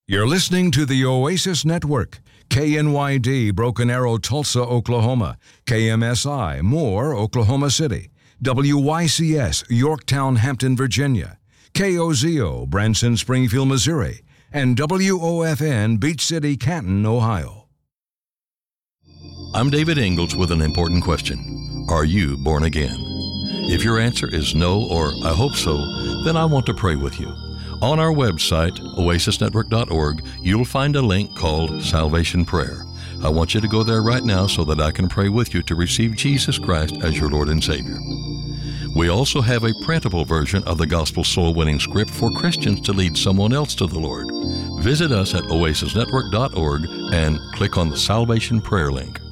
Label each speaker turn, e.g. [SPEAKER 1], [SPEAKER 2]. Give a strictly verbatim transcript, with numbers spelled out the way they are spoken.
[SPEAKER 1] You're listening to the Oasis Network. K N Y D, Broken Arrow, Tulsa, Oklahoma. K M S I, Moore, Oklahoma City. W Y C S, Yorktown, Hampton, Virginia. K O Z O, Branson, Springfield, Missouri. And W O F N, Beach City, Canton, Ohio.
[SPEAKER 2] I'm David Ingalls with an important question. Are you born again? If your answer is no or I hope so, then I want to pray with you. On our website, oasis network dot org, you'll find a link called Salvation Prayer. I want you to go there right now so that I can pray with you to receive Jesus Christ as your Lord and Savior. We also have a printable version of the Gospel Soul Winning Script for Christians to lead someone else to the Lord. Visit us at oasis network dot org and click on the Salvation Prayer link.